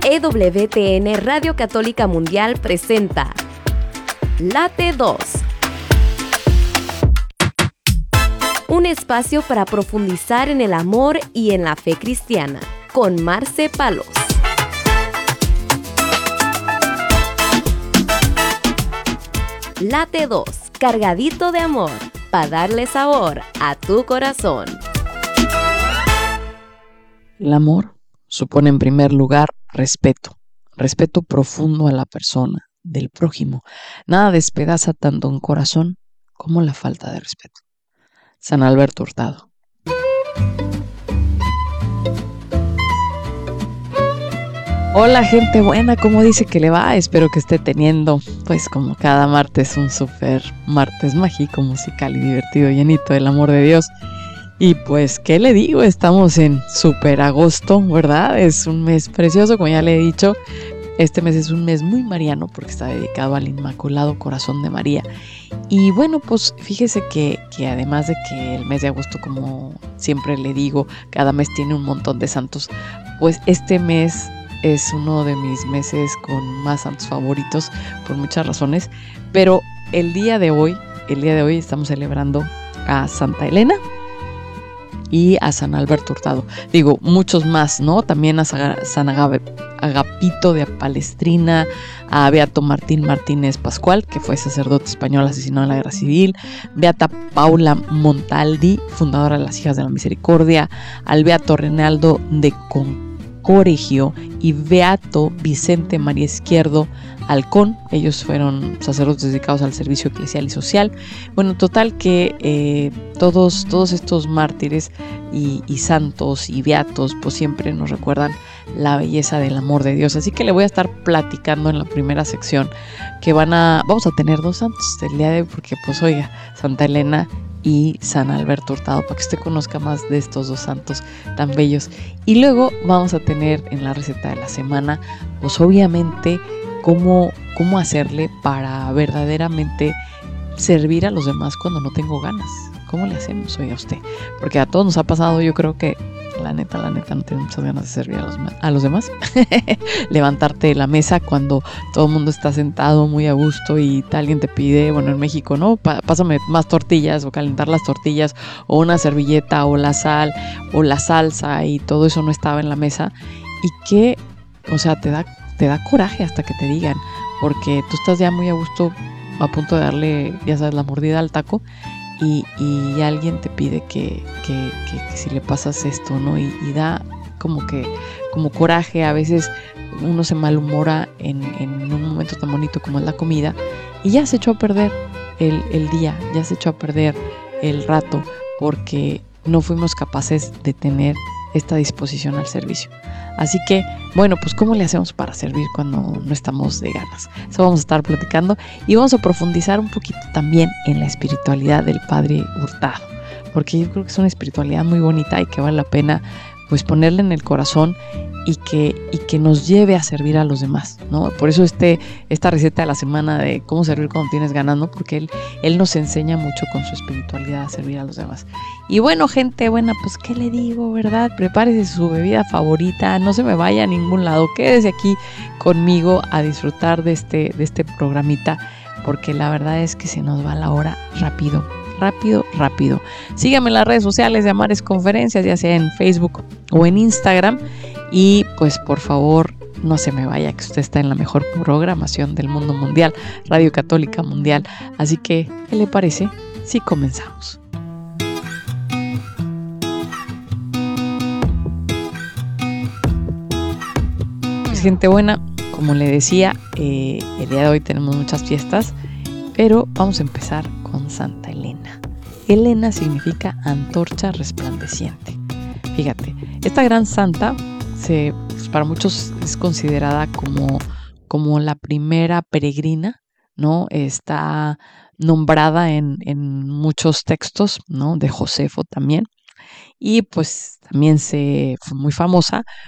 EWTN Radio Católica Mundial presenta Late 2. Un espacio para profundizar en el amor y en la fe cristiana, con Marce Palos. Late 2, cargadito de amor, para darle sabor a tu corazón. El amor supone en primer lugar respeto profundo a la persona, del prójimo. Nada despedaza tanto un corazón como la falta de respeto. San Alberto Hurtado. Hola gente buena, ¿cómo dice que le va? Espero que esté teniendo, pues como cada martes, un súper martes mágico, musical y divertido, llenito del amor de Dios. Y pues, ¿qué le digo? Estamos en súper agosto, ¿verdad? Es un mes precioso, como ya le he dicho. Este mes es un mes muy mariano porque está dedicado al Inmaculado Corazón de María. Y bueno, pues fíjese que además de que el mes de agosto, como siempre le digo, cada mes tiene un montón de santos, pues este mes es uno de mis meses con más santos favoritos por muchas razones. Pero el día de hoy estamos celebrando a Santa Elena y a San Alberto Hurtado. Digo, muchos más, ¿no? También a San Agapito de Palestrina, a Beato Martín Martínez Pascual, que fue sacerdote español asesinado en la Guerra Civil, Beata Paula Montaldi, fundadora de las Hijas de la Misericordia, al Beato Reinaldo de Concoregio y Beato Vicente María Izquierdo Halcón. Ellos fueron sacerdotes dedicados al servicio eclesial y social. Bueno, total que todos estos mártires y santos y beatos pues siempre nos recuerdan la belleza del amor de Dios. Así que le voy a estar platicando en la primera sección que vamos a tener dos santos el día de hoy, porque pues oiga, Santa Elena y San Alberto Hurtado, para que usted conozca más de estos dos santos tan bellos. Y luego vamos a tener en la receta de la semana, pues obviamente cómo hacerle para verdaderamente servir a los demás cuando no tengo ganas. ¿Cómo le hacemos, oiga usted? Porque a todos nos ha pasado, yo creo que la neta no tengo muchas ganas de servir a los demás. Levantarte de la mesa cuando todo el mundo está sentado muy a gusto y alguien te pide, bueno, en México, ¿no? Pásame más tortillas, o calentar las tortillas, o una servilleta, o la sal, o la salsa, y todo eso no estaba en la mesa. Y que, o sea, te da coraje hasta que te digan, porque tú estás ya muy a gusto, a punto de darle, ya sabes, la mordida al taco, y alguien te pide que si le pasas esto, ¿no? Y da como coraje. A veces uno se malhumora en un momento tan bonito como es la comida, y ya se echó a perder el día, ya se echó a perder el rato, porque no fuimos capaces de tener esta disposición al servicio. Así que, bueno, pues ¿cómo le hacemos para servir cuando no estamos de ganas? Eso vamos a estar platicando, y vamos a profundizar un poquito también en la espiritualidad del Padre Hurtado, porque yo creo que es una espiritualidad muy bonita y que vale la pena pues ponerle en el corazón y que nos lleve a servir a los demás, ¿no? Por eso esta receta de la semana de cómo servir cuando tienes ganas, ¿no? Porque él nos enseña mucho con su espiritualidad a servir a los demás. Y bueno, gente buena, pues ¿qué le digo, verdad? Prepárese su bebida favorita, no se me vaya a ningún lado, quédese aquí conmigo a disfrutar de este programita, porque la verdad es que se nos va la hora rápido. Síganme en las redes sociales de Amares Conferencias, ya sea en Facebook o en Instagram. Y pues por favor, no se me vaya, que usted está en la mejor programación del mundo mundial, Radio Católica Mundial. Así que, ¿qué le parece si comenzamos? Pues gente buena, como le decía, el día de hoy tenemos muchas fiestas, pero vamos a empezar con Santa Elena. Elena significa antorcha resplandeciente. Fíjate, esta gran santa pues para muchos es considerada como la primera peregrina, ¿no? Está nombrada en muchos textos, ¿no? De Josefo también. Y pues también fue muy famosa